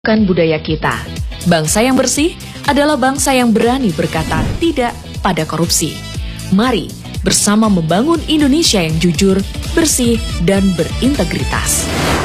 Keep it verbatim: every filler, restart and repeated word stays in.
Bukan budaya kita. Bangsa yang bersih adalah bangsa yang berani berkata tidak pada korupsi. Mari bersama membangun Indonesia yang jujur, bersih, dan berintegritas.